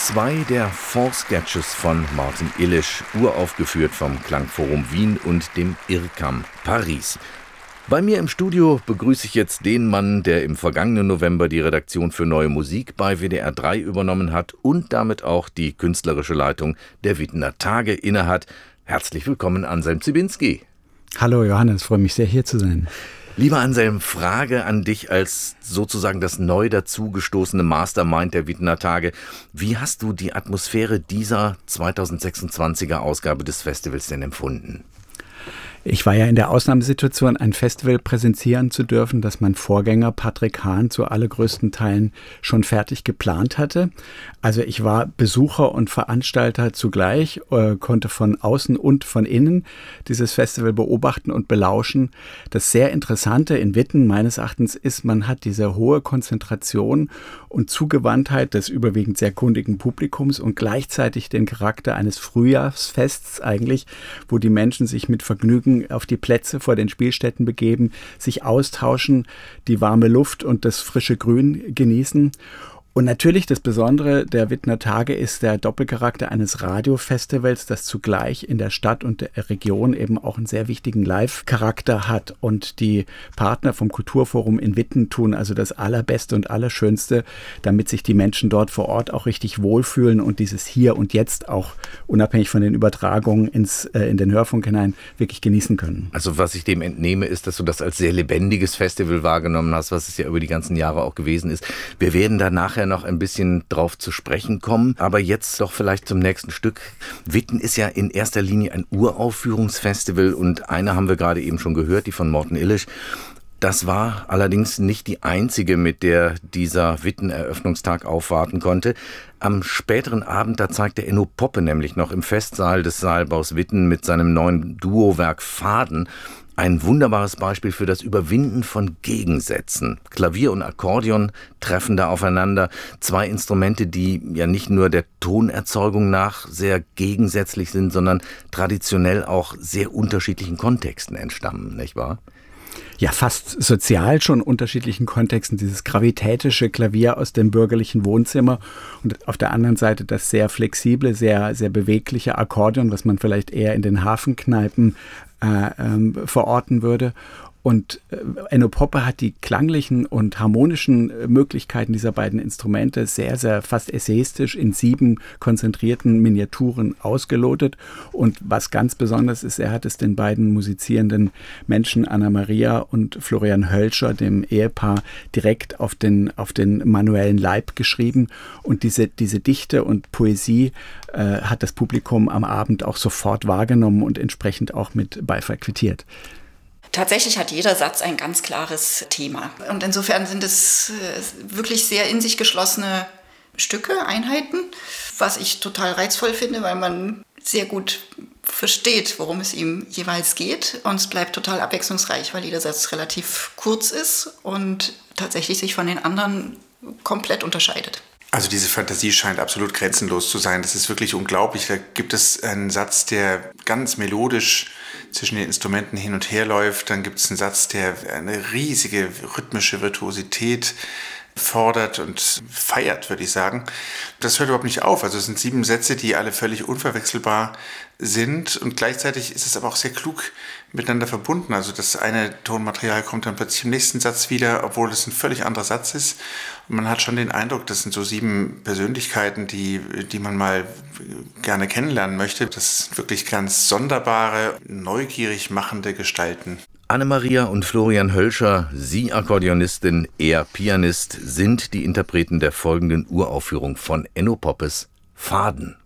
2 der Folk-Sketches von Martin Illisch, uraufgeführt vom Klangforum Wien und dem IRCAM Paris. Bei mir im Studio begrüße ich jetzt den Mann, der im vergangenen November die Redaktion für Neue Musik bei WDR 3 übernommen hat und damit auch die künstlerische Leitung der Wittener Tage innehat. Herzlich willkommen, Anselm Ziebinski. Hallo Johannes, freue mich sehr, hier zu sein. Lieber Anselm, Frage an dich als sozusagen das neu dazugestoßene Mastermind der Wittener Tage. Wie hast du die Atmosphäre dieser 2026er Ausgabe des Festivals denn empfunden? Ich war ja in der Ausnahmesituation, ein Festival präsentieren zu dürfen, das mein Vorgänger Patrick Hahn zu allergrößten Teilen schon fertig geplant hatte. Also ich war Besucher und Veranstalter zugleich, konnte von außen und von innen dieses Festival beobachten und belauschen. Das sehr Interessante in Witten meines Erachtens ist, man hat diese hohe Konzentration und Zugewandtheit des überwiegend sehr kundigen Publikums und gleichzeitig den Charakter eines Frühjahrsfests eigentlich, wo die Menschen sich mit Vergnügen auf die Plätze vor den Spielstätten begeben, sich austauschen, die warme Luft und das frische Grün genießen. Und natürlich das Besondere der Wittener Tage ist der Doppelcharakter eines Radiofestivals, das zugleich in der Stadt und der Region eben auch einen sehr wichtigen Live-Charakter hat. Und die Partner vom Kulturforum in Witten tun also das Allerbeste und Allerschönste, damit sich die Menschen dort vor Ort auch richtig wohlfühlen und dieses Hier und Jetzt auch unabhängig von den Übertragungen in den Hörfunk hinein wirklich genießen können. Also was ich dem entnehme, ist, dass du das als sehr lebendiges Festival wahrgenommen hast, was es ja über die ganzen Jahre auch gewesen ist. Wir werden da nachher noch ein bisschen drauf zu sprechen kommen, aber jetzt doch vielleicht zum nächsten Stück. Witten ist ja in erster Linie ein Uraufführungsfestival und eine haben wir gerade eben schon gehört, die von Martin Illisch. Das war allerdings nicht die einzige, mit der dieser Witten-Eröffnungstag aufwarten konnte. Am späteren Abend, da zeigte Enno Poppe nämlich noch im Festsaal des Saalbaus Witten mit seinem neuen Duowerk Faden ein wunderbares Beispiel für das Überwinden von Gegensätzen. Klavier und Akkordeon treffen da aufeinander. 2 Instrumente, die ja nicht nur der Tonerzeugung nach sehr gegensätzlich sind, sondern traditionell auch sehr unterschiedlichen Kontexten entstammen, nicht wahr? Ja, fast sozial schon unterschiedlichen Kontexten. Dieses gravitätische Klavier aus dem bürgerlichen Wohnzimmer und auf der anderen Seite das sehr flexible, sehr, sehr bewegliche Akkordeon, was man vielleicht eher in den Hafenkneipen verorten würde. Und Enno Poppe hat die klanglichen und harmonischen Möglichkeiten dieser beiden Instrumente sehr, sehr fast essayistisch in 7 konzentrierten Miniaturen ausgelotet. Und was ganz besonders ist, er hat es den beiden musizierenden Menschen Anna-Maria und Florian Hölscher, dem Ehepaar, direkt auf den manuellen Leib geschrieben. Und diese Dichte und Poesie hat das Publikum am Abend auch sofort wahrgenommen und entsprechend auch mit Beifall quittiert. Tatsächlich hat jeder Satz ein ganz klares Thema. Und insofern sind es wirklich sehr in sich geschlossene Stücke, Einheiten, was ich total reizvoll finde, weil man sehr gut versteht, worum es ihm jeweils geht. Und es bleibt total abwechslungsreich, weil jeder Satz relativ kurz ist und tatsächlich sich von den anderen komplett unterscheidet. Also diese Fantasie scheint absolut grenzenlos zu sein. Das ist wirklich unglaublich. Da gibt es einen Satz, der ganz melodisch zwischen den Instrumenten hin und her läuft. Dann gibt es einen Satz, der eine riesige rhythmische Virtuosität fordert und feiert, würde ich sagen. Das hört überhaupt nicht auf. Also es sind 7 Sätze, die alle völlig unverwechselbar sind und gleichzeitig ist es aber auch sehr klug miteinander verbunden. Also das eine Tonmaterial kommt dann plötzlich im nächsten Satz wieder, obwohl es ein völlig anderer Satz ist. Und man hat schon den Eindruck, das sind so 7 Persönlichkeiten, die man mal gerne kennenlernen möchte. Das sind wirklich ganz sonderbare, neugierig machende Gestalten. Anne-Maria und Florian Hölscher, sie Akkordeonistin, er Pianist, sind die Interpreten der folgenden Uraufführung von Enno Poppes Faden.